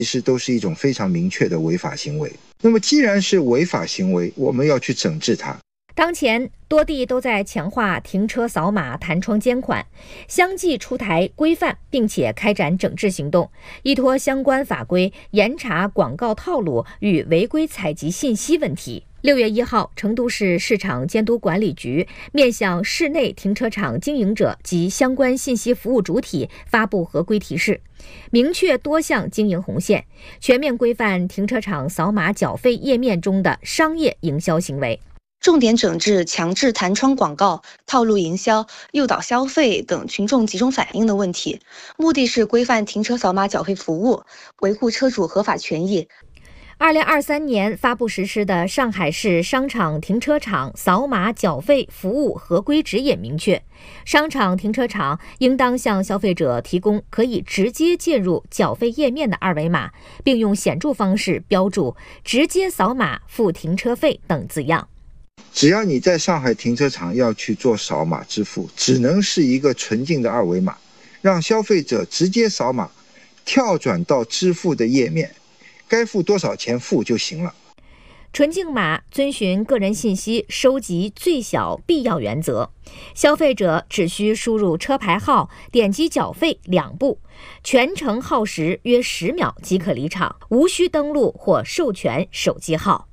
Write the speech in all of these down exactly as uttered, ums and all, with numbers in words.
其实都是一种非常明确的违法行为。那么既然是违法行为，我们要去整治它。 当前多地都在强化停车扫码弹窗监管，相继出台规范并且开展整治行动，依托相关法规严查广告套路与违规采集信息问题。六月一号，成都市市场监督管理局面向市内停车场经营者及相关信息服务主体发布合规提示，明确多项经营红线，全面规范停车场扫码缴费页面中的商业营销行为。 重点整治强制弹窗广告、套路营销、诱导消费等群众集中反映的问题，目的是规范停车扫码缴费服务，维护车主合法权益。 二零二三年发布实施的《上海市商场停车场扫码缴费服务合规指引》明确，商场停车场应当向消费者提供可以直接进入缴费页面的二维码，并用显著方式标注“直接扫码付停车费”等字样。 只要你在上海停车场要去做扫码支付，只能是一个纯净的二维码，让消费者直接扫码，跳转到支付的页面，该付多少钱付就行了。 纯净码遵循个人信息收集最小必要原则，消费者只需输入车牌号，点击缴费两步，全程耗时约十秒即可离场，无需登录或授权手机号。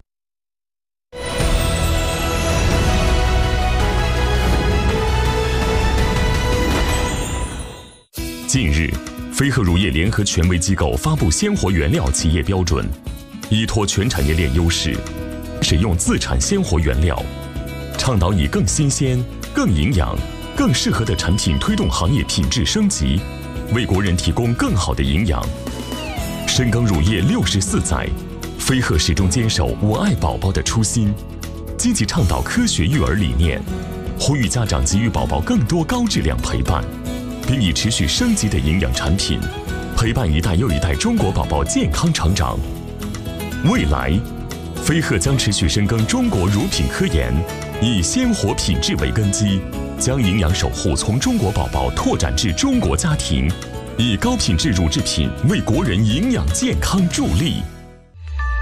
近日，飞鹤乳业联合权威机构发布鲜活原料企业标准，依托全产业链优势，使用自产鲜活原料，倡导以更新鲜、更营养、更适合的产品推动行业品质升级，为国人提供更好的营养。深耕乳业六十四载，飞鹤始终坚守我爱宝宝的初心，积极倡导科学育儿理念，呼吁家长给予宝宝更多高质量陪伴，并以持续升级的营养产品，陪伴一代又一代中国宝宝健康成长。未来，飞鹤将持续深耕中国乳品科研，以鲜活品质为根基，将营养守护从中国宝宝拓展至中国家庭，以高品质乳制品为国人营养健康助力。